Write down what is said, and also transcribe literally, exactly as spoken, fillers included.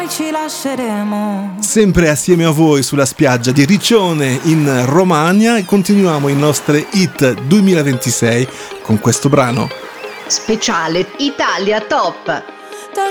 mai ci lasceremo. Sempre assieme a voi sulla spiaggia di Riccione in Romagna, e continuiamo i nostri hit duemilaventisei con questo brano speciale Italia Top.